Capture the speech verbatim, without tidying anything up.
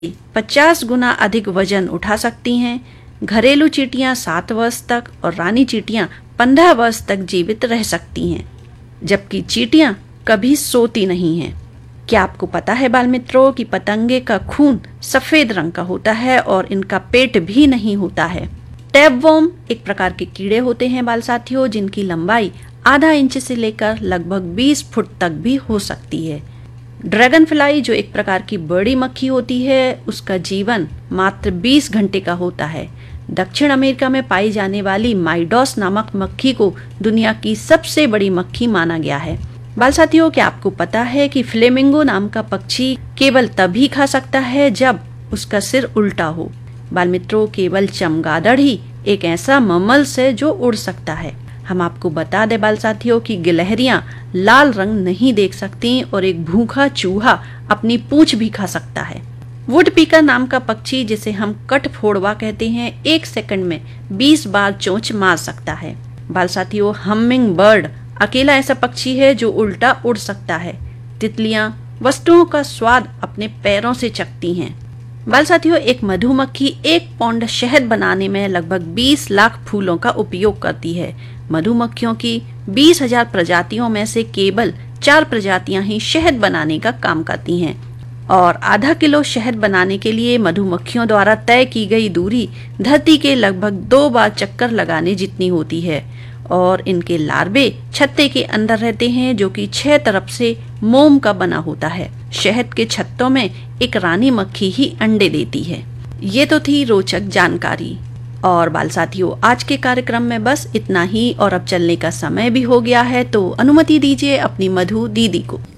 पचास गुना अधिक वजन उठा सकती हैं। घरेलू चींटियां सात वर्ष तक और रानी चींटियां पंद्रह वर्ष तक जीवित रह सकती हैं, जबकि चींटियां कभी सोती नहीं हैं। क्या आपको पता है बाल मित्रों कि पतंगे का खून सफेद रंग का होता है और इनका पेट भी नहीं होता है। टैपवर्म एक प्रकार के कीड़े होते हैं बाल साथियों, जिनकी लंबाई आधा इंच से लेकर लगभग बीस फुट तक भी हो सकती है। ड्रैगन फ्लाई जो एक प्रकार की बड़ी मक्खी होती है, उसका जीवन मात्र बीस घंटे का होता है। दक्षिण अमेरिका में पाई जाने वाली माइडॉस नामक मक्खी को दुनिया की सबसे बड़ी मक्खी माना गया है। बाल साथियों, क्या आपको पता है कि फ्लेमिंगो नाम का पक्षी केवल तभी खा सकता है जब उसका सिर उल्टा हो। बाल मित्रों, केवल चमगादड़ ही एक ऐसा ममल्स है जो उड़ सकता है। हम आपको बता दें बाल साथियों कि गिलहरियां लाल रंग नहीं देख सकती और एक भूखा चूहा अपनी पूंछ भी खा सकता है। वुड पीकर नाम का पक्षी, जिसे हम कटफोड़वा कहते हैं, एक सेकंड में बीस बार चोंच मार सकता है। बाल साथियों, हमिंग बर्ड अकेला ऐसा पक्षी है जो उल्टा उड़ सकता है। तितलियां वस्तुओं का स्वाद अपने पैरों से चखती हैं। बाल साथियों, एक मधुमक्खी एक पौंड शहद बनाने में लगभग बीस लाख फूलों का उपयोग करती है। मधुमक्खियों की बीस हजार प्रजातियों में से केवल चार प्रजातियां ही शहद बनाने का काम करती हैं और आधा किलो शहद बनाने के लिए मधुमक्खियों द्वारा तय की गई दूरी धरती के लगभग दो बार चक्कर लगाने जितनी होती है। और इनके लार्वे छत्ते के अंदर रहते हैं, जो कि छह तरफ से मोम का बना होता है। शहद के छत्तों में एक रानी मक्खी ही अंडे देती है। ये तो थी रोचक जानकारी। और बाल साथियों, आज के कार्यक्रम में बस इतना ही और अब चलने का समय भी हो गया है, तो अनुमति दीजिए अपनी मधु दीदी को।